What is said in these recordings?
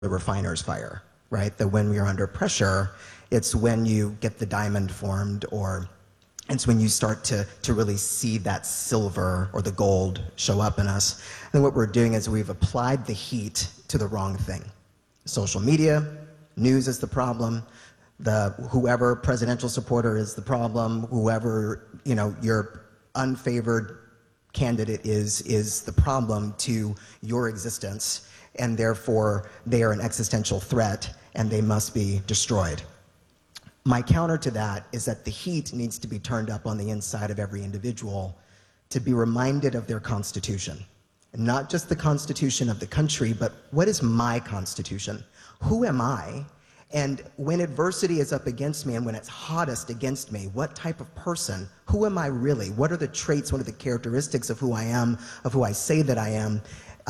the refiner's fire, right? That when we're under pressure, it's when you get the diamond formed, or it's when you start to really see that silver or the gold show up in us. And what we're doing is we've applied the heat to the wrong thing. Social media, news is the problem. Whoever presidential supporter is the problem. Whoever, your unfavored candidate is the problem to your existence, and therefore they are an existential threat and they must be destroyed. My counter to that is that the heat needs to be turned up on the inside of every individual to be reminded of their constitution. And not just the constitution of the country, but what is my constitution? Who am I? And when adversity is up against me and when it's hottest against me, what type of person, who am I really? What are the traits, what are the characteristics of who I am, of who I say that I am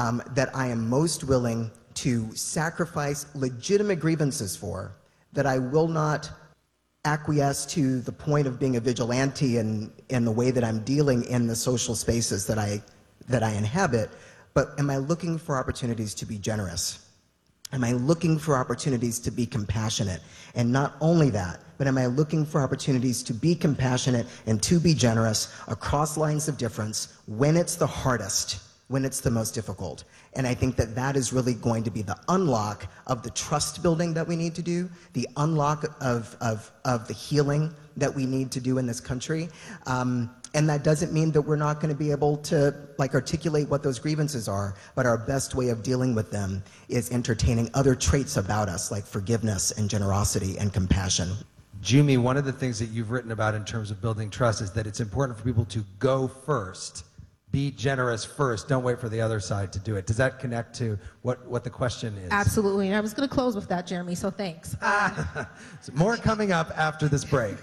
most willing to sacrifice legitimate grievances for, that I will not acquiesce to the point of being a vigilante in the way that I'm dealing in the social spaces that I inhabit, but am I looking for opportunities to be generous? Am I looking for opportunities to be compassionate? And not only that, but am I looking for opportunities to be compassionate and to be generous across lines of difference when it's the hardest, when it's the most difficult? And I think that that is really going to be the unlock of the trust building that we need to do, the unlock of the healing that we need to do in this country. And that doesn't mean that we're not going to be able to articulate what those grievances are, but our best way of dealing with them is entertaining other traits about us, like forgiveness and generosity and compassion. Jumi, one of the things that you've written about in terms of building trust is that it's important for people to go first, be generous first, don't wait for the other side to do it. Does that connect to what the question is? Absolutely, and I was going to close with that, Jeremy, so thanks. So more coming up after this break.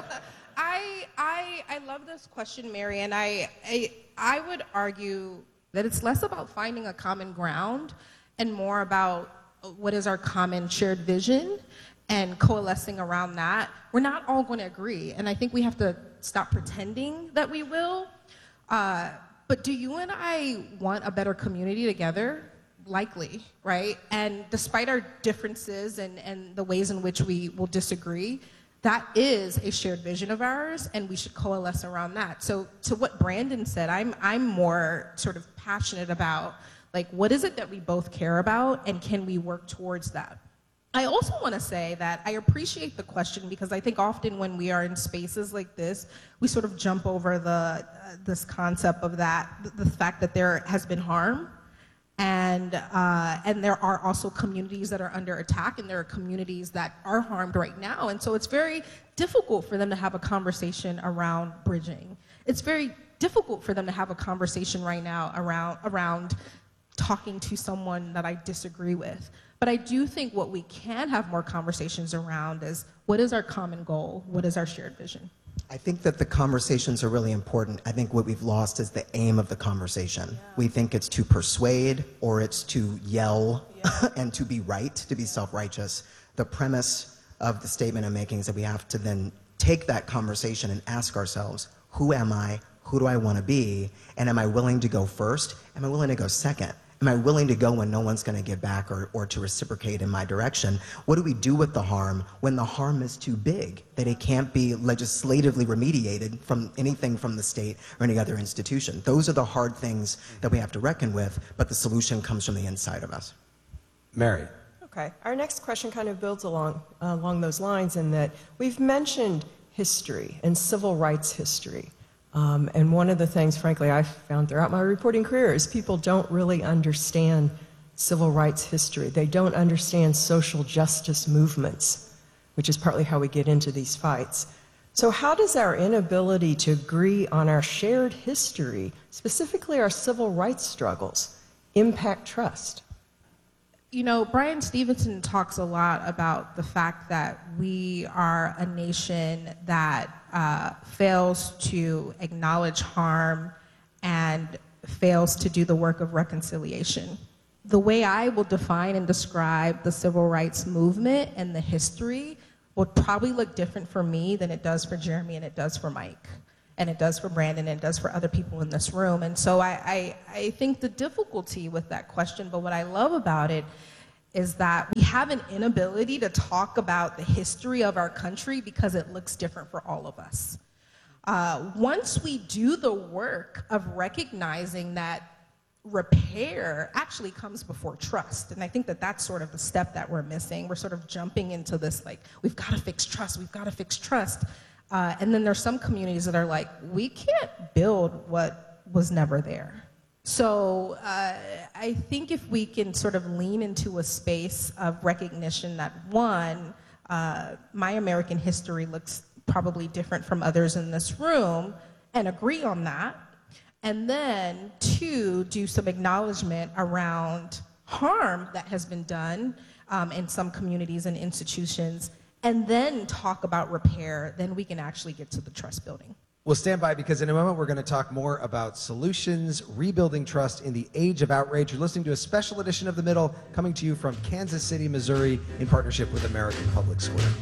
I love this question, Mary, and I would argue that it's less about finding a common ground and more about what is our common shared vision and coalescing around that. We're not all going to agree, and I think we have to stop pretending that we will. But do you and I want a better community together? Likely, right? And despite our differences and the ways in which we will disagree, that is a shared vision of ours, and we should coalesce around that. So to what Brandon said, I'm more sort of passionate about, what is it that we both care about, and can we work towards that? I also want to say that I appreciate the question, because I think often when we are in spaces like this, we sort of jump over this concept of the fact that there has been harm, and there are also communities that are under attack, and there are communities that are harmed right now. And so it's very difficult for them to have a conversation around bridging. It's very difficult for them to have a conversation right now around talking to someone that I disagree with. But I do think what we can have more conversations around is, what is our common goal? What is our shared vision? I think that the conversations are really important. I think what we've lost is the aim of the conversation. Yeah. We think it's to persuade, or it's to yell, and to be right, to be self-righteous. The premise of the statement I'm making is that we have to then take that conversation and ask ourselves, who am I? Who do I want to be? And am I willing to go first? Am I willing to go second? Am I willing to go when no one's going to give back or to reciprocate in my direction? What do we do with the harm when the harm is too big, that it can't be legislatively remediated from anything from the state or any other institution? Those are the hard things that we have to reckon with, but the solution comes from the inside of us. Mary. Okay. Our next question kind of builds along those lines, in that we've mentioned history and civil rights history. And one of the things, frankly, I've found throughout my reporting career is people don't really understand civil rights history. They don't understand social justice movements, which is partly how we get into these fights. So how does our inability to agree on our shared history, specifically our civil rights struggles, impact trust? Bryan Stevenson talks a lot about the fact that we are a nation that fails to acknowledge harm and fails to do the work of reconciliation. The way I will define and describe the civil rights movement and the history will probably look different for me than it does for Jeremy, and it does for Mike, and it does for Brandon, and it does for other people in this room. And so I think the difficulty with that question, but what I love about it, is that we have an inability to talk about the history of our country because it looks different for all of us. Once we do the work of recognizing that repair actually comes before trust, and I think that that's sort of the step that we're missing. We're sort of jumping into this, like, we've got to fix trust, we've got to fix trust. And then there's some communities that are like, we can't build what was never there. So I think if we can sort of lean into a space of recognition that, one, my American history looks probably different from others in this room, and agree on that, and then two, do some acknowledgement around harm that has been done in some communities and institutions, and then talk about repair, then we can actually get to the trust building. We'll stand by because in a moment we're going to talk more about solutions, rebuilding trust in the age of outrage. You're listening to a special edition of The Middle coming to you from Kansas City, Missouri in partnership with American Public Square.